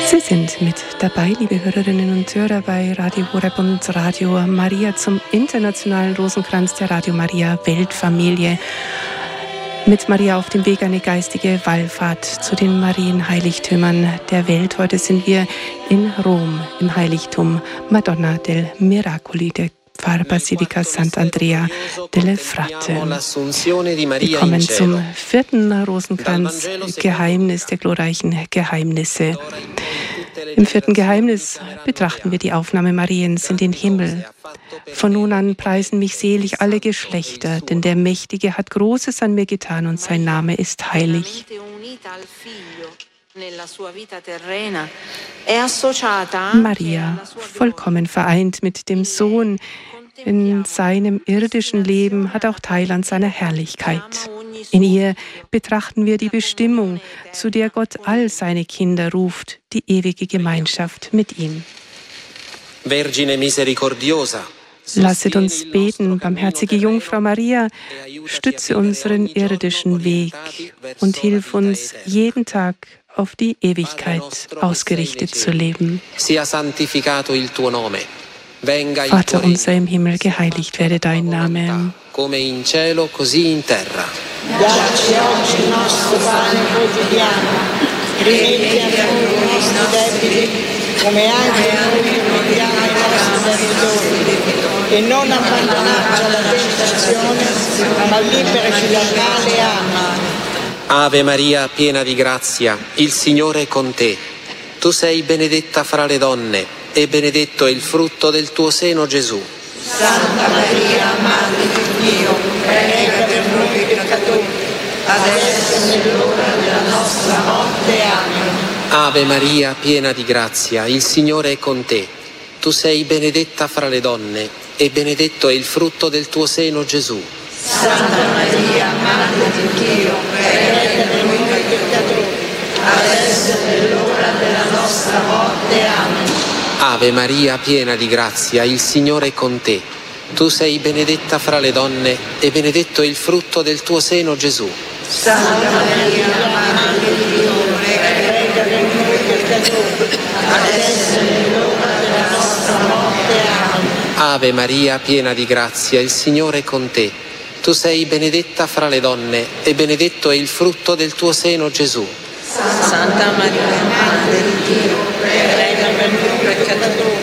Sie sind mit dabei, liebe Hörerinnen und Hörer, bei Radio Horeb und Radio Maria zum internationalen Rosenkranz der Radio Maria Weltfamilie. Mit Maria auf dem Weg eine geistige Wallfahrt zu den Marienheiligtümern der Welt. Heute sind wir in Rom im Heiligtum Madonna del Miracoli der Pfarrbasilica Sant'Andrea delle Fratte. Wir kommen zum vierten Rosenkranz, Geheimnis der glorreichen Geheimnisse. Im vierten Geheimnis betrachten wir die Aufnahme Mariens in den Himmel. Von nun an preisen mich selig alle Geschlechter, denn der Mächtige hat Großes an mir getan und sein Name ist heilig. Maria, vollkommen vereint mit dem Sohn in seinem irdischen Leben, hat auch Teil an seiner Herrlichkeit. In ihr betrachten wir die Bestimmung, zu der Gott all seine Kinder ruft, die ewige Gemeinschaft mit ihm. Vergine misericordiosa, lasset uns beten, barmherzige Jungfrau Maria, stütze unseren irdischen Weg und hilf uns, jeden Tag auf die Ewigkeit ausgerichtet zu leben. Sia santificato il tuo nome. Venga il Vater tuo unser im Himmel, geheiligt werde dein Name. come in cielo, così in terra. Dacci oggi il nostro pane quotidiano, rimetti a noi i nostri debiti, come anche noi rimettiamo ai nostri debitori, e non abbandonarci alla tentazione, ma liberaci dal male. Amen. Ave Maria, piena di grazia, il Signore è con te. Tu sei benedetta fra le donne, e benedetto è il frutto del tuo seno, Gesù. Santa Maria, Madre di Dio, prega per noi peccatori, adesso è l'ora della nostra morte. Amen. Ave Maria, piena di grazia, il Signore è con te. Tu sei benedetta fra le donne, e benedetto è il frutto del tuo seno, Gesù. Santa Maria, Madre di Dio, prega per noi peccatori, adesso è l'ora della nostra morte. Amen. Ave Maria, piena di grazia, il Signore è con te. Tu sei benedetta fra le donne, e benedetto è il frutto del tuo seno, Gesù. Santa Maria, Madre di Dio, prega per noi peccatori, adesso è l'ora della nostra morte. Amen. Ave Maria, piena di grazia, il Signore è con te. Tu sei benedetta fra le donne, e benedetto è il frutto del tuo seno, Gesù. Santa Maria, Madre di Dio, prega per noi peccatori,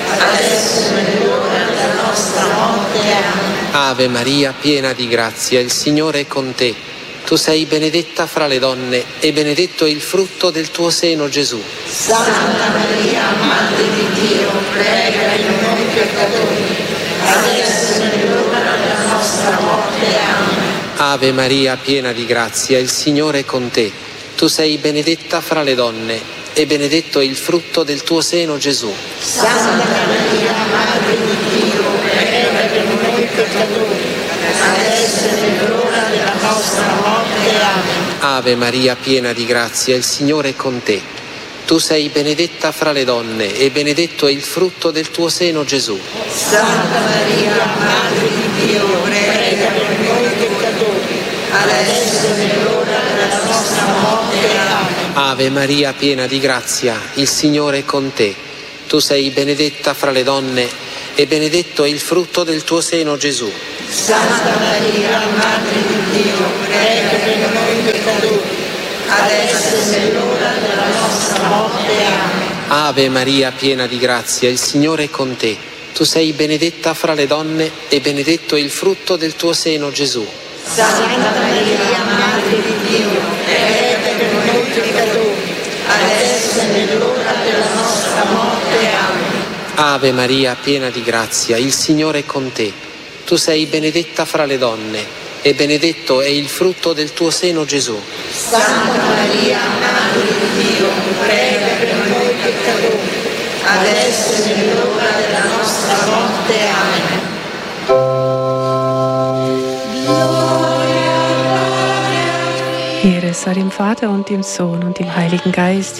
adesso è l'ora della nostra morte. Amen. Ave Maria, piena di grazia, il Signore è con te. Tu sei benedetta fra le donne, e benedetto è il frutto del tuo seno, Gesù. Santa Maria, Madre di Dio, prega per noi peccatori, adesso è l'ora della nostra morte. Amen. Ave Maria, piena di grazia, il Signore è con te. Tu sei benedetta fra le donne, e benedetto è il frutto del tuo seno, Gesù. Santa Maria, Madre di Dio, prega per noi peccatori, adesso è l'ora della nostra morte. Amen. Ave Maria, piena di grazia, il Signore è con te. Tu sei benedetta fra le donne, e benedetto è il frutto del tuo seno, Gesù. Santa Maria, Madre di Dio, prega per noi peccatori, adesso è l'ora della nostra morte. Amen. Ave Maria, piena di grazia, il Signore è con te. Tu sei benedetta fra le donne, e benedetto è il frutto del tuo seno, Gesù. Santa Maria, Madre di Dio, prega per noi peccatori, adesso è l'ora della nostra morte. Amen. Ave Maria, piena di grazia, il Signore è con te. Tu sei benedetta fra le donne, e benedetto è il frutto del tuo seno, Gesù. Santa Maria, Madre di Dio, prega per noi peccatori, adesso è l'ora della nostra morte. Amen. Ave Maria, piena di grazia, il Signore è con te. Tu sei benedetta fra le donne, e benedetto è il frutto del tuo seno, Gesù. Santa Maria, Madre di Dio, prega per noi peccatori, adesso è l'ora della nostra morte. Amen. Ehre sei dem Vater und dem Sohn und dem Heiligen Geist,